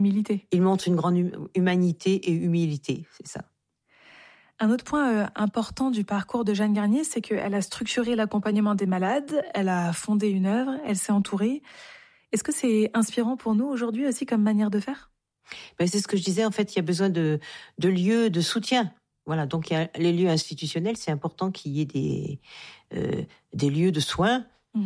Humilité. Il montre une grande humanité et humilité, c'est ça. Un autre point important du parcours de Jeanne Garnier, c'est qu'elle a structuré l'accompagnement des malades, elle a fondé une œuvre, elle s'est entourée. Est-ce que c'est inspirant pour nous aujourd'hui aussi comme manière de faire ? C'est ce que je disais, en fait, il y a besoin de lieux de soutien. Voilà, donc il y a les lieux institutionnels, c'est important qu'il y ait des lieux de soins,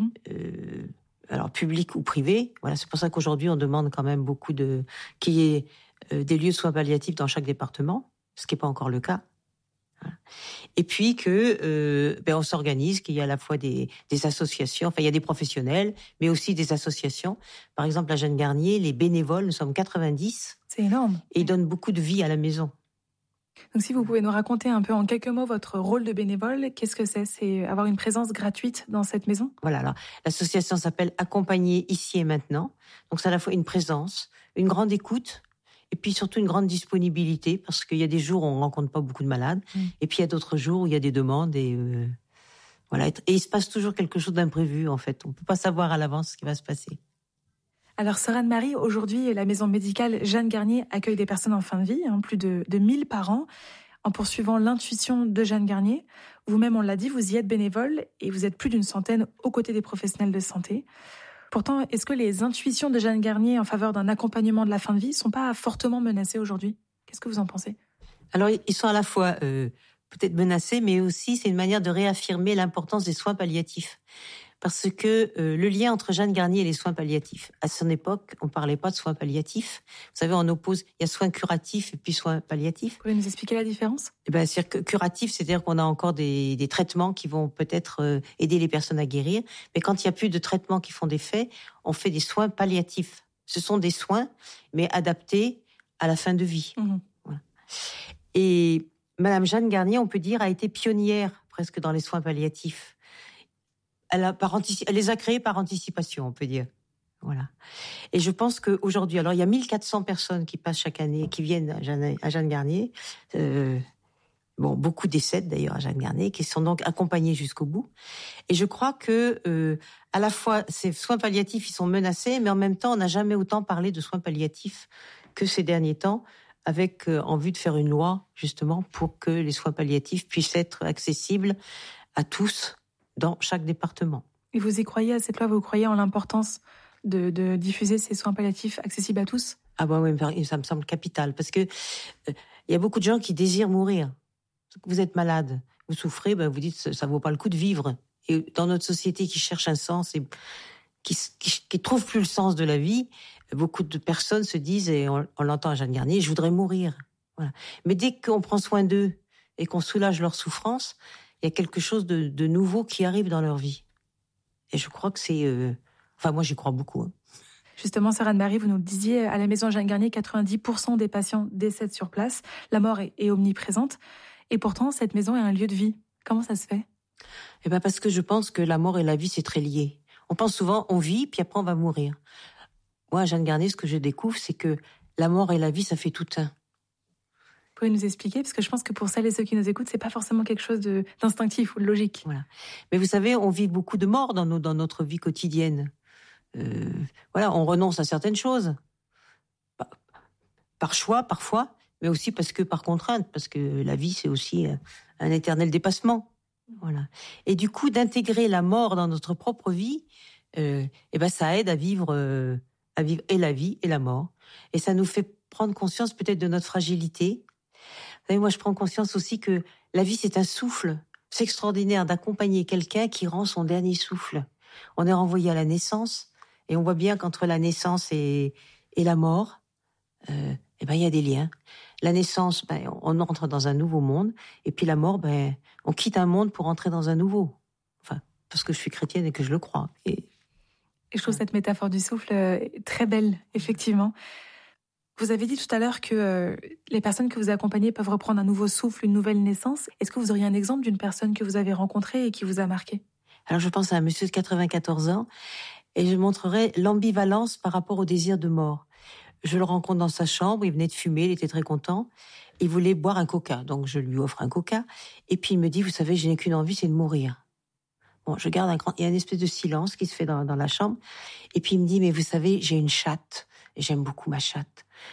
alors publics ou privés. Voilà, c'est pour ça qu'aujourd'hui on demande quand même beaucoup qu'il y ait des lieux de soins palliatifs dans chaque département, ce qui n'est pas encore le cas. Voilà. Et puis que on s'organise, qu'il y a à la fois des associations, enfin il y a des professionnels, mais aussi des associations. Par exemple, à Jeanne Garnier, les bénévoles, nous sommes 90. C'est énorme. Et ils donnent beaucoup de vie à la maison. Donc si vous pouvez nous raconter un peu en quelques mots votre rôle de bénévole, qu'est-ce que c'est ? C'est avoir une présence gratuite dans cette maison ? Voilà, alors, l'association s'appelle Accompagner ici et maintenant. Donc c'est à la fois une présence, une grande écoute, et puis surtout une grande disponibilité, parce qu'il y a des jours où on ne rencontre pas beaucoup de malades, et puis il y a d'autres jours où il y a des demandes, et voilà. Et il se passe toujours quelque chose d'imprévu, en fait. On ne peut pas savoir à l'avance ce qui va se passer. Alors, sœur Anne-Marie, aujourd'hui, la maison médicale Jeanne Garnier accueille des personnes en fin de vie, plus de 1000 par an, en poursuivant l'intuition de Jeanne Garnier. Vous-même, on l'a dit, vous y êtes bénévole et vous êtes plus d'une centaine aux côtés des professionnels de santé. Pourtant, est-ce que les intuitions de Jeanne Garnier en faveur d'un accompagnement de la fin de vie ne sont pas fortement menacées aujourd'hui ? Qu'est-ce que vous en pensez ? Alors, ils sont à la fois peut-être menacés, mais aussi c'est une manière de réaffirmer l'importance des soins palliatifs. Parce que le lien entre Jeanne Garnier et les soins palliatifs, à son époque, on ne parlait pas de soins palliatifs. Vous savez, on oppose, il y a soins curatifs et puis soins palliatifs. Vous pouvez nous expliquer la différence ? C'est-à-dire que curatif, c'est-à-dire qu'on a encore des traitements qui vont peut-être aider les personnes à guérir. Mais quand il n'y a plus de traitements qui font des faits, on fait des soins palliatifs. Ce sont des soins, mais adaptés à la fin de vie. Voilà. Et Madame Jeanne Garnier, on peut dire, a été pionnière presque dans les soins palliatifs. Elle les a créés par anticipation, on peut dire. Voilà. Et je pense qu'aujourd'hui, alors il y a 1400 personnes qui passent chaque année, qui viennent à Jeanne Garnier. Beaucoup décèdent d'ailleurs à Jeanne Garnier, qui sont donc accompagnés jusqu'au bout. Et je crois que à la fois ces soins palliatifs, ils sont menacés, mais en même temps, on n'a jamais autant parlé de soins palliatifs que ces derniers temps, avec en vue de faire une loi justement pour que les soins palliatifs puissent être accessibles à tous dans chaque département. Et vous y croyez à cette loi ? Vous croyez en l'importance de diffuser ces soins palliatifs accessibles à tous ? Ah oui, ça me semble capital, parce que il y a beaucoup de gens qui désirent mourir. Vous êtes malade, vous souffrez, vous dites ça vaut pas le coup de vivre. Et dans notre société qui cherche un sens et qui trouve plus le sens de la vie, beaucoup de personnes se disent, et on l'entend à Jeanne Garnier, je voudrais mourir. Voilà. Mais dès qu'on prend soin d'eux et qu'on soulage leur souffrance, il y a quelque chose de nouveau qui arrive dans leur vie. Et je crois que c'est... moi, j'y crois beaucoup. Justement, sœur Anne-Marie, vous nous le disiez, à la maison Jeanne Garnier, 90% des patients décèdent sur place. La mort est omniprésente. Et pourtant, cette maison est un lieu de vie. Comment ça se fait ? Parce que je pense que la mort et la vie, c'est très lié. On pense souvent, on vit, puis après, on va mourir. Moi, à Jeanne Garnier, ce que je découvre, c'est que la mort et la vie, ça fait tout un. Vous pouvez nous expliquer ? Parce que je pense que pour celles et ceux qui nous écoutent, c'est pas forcément quelque chose d'instinctif ou de logique. Voilà. Mais vous savez, on vit beaucoup de morts dans notre vie quotidienne. On renonce à certaines choses. Par choix, parfois, mais aussi par contrainte, parce que la vie, c'est aussi un éternel dépassement. Voilà. Et du coup, d'intégrer la mort dans notre propre vie, ça aide à vivre et la vie et la mort. Et ça nous fait prendre conscience peut-être de notre fragilité. Vous savez, moi, je prends conscience aussi que la vie, c'est un souffle. C'est extraordinaire d'accompagner quelqu'un qui rend son dernier souffle. On est renvoyé à la naissance, et on voit bien qu'entre la naissance et la mort, il y a des liens. La naissance, on entre dans un nouveau monde, et puis la mort, on quitte un monde pour entrer dans un nouveau. Enfin, parce que je suis chrétienne et que je le crois. Et je trouve cette métaphore du souffle très belle, effectivement. Vous avez dit tout à l'heure que les personnes que vous accompagnez peuvent reprendre un nouveau souffle, une nouvelle naissance. Est-ce que vous auriez un exemple d'une personne que vous avez rencontrée et qui vous a marqué ? Alors, je pense à un monsieur de 94 ans, et je montrerai l'ambivalence par rapport au désir de mort. Je le rencontre dans sa chambre, il venait de fumer, il était très content. Il voulait boire un coca, donc je lui offre un coca. Et puis il me dit, vous savez, je n'ai qu'une envie, c'est de mourir. Bon, je garde il y a une espèce de silence qui se fait dans la chambre. Et puis il me dit, mais vous savez, j'ai une chatte. Et j'aime beaucoup ma chatte.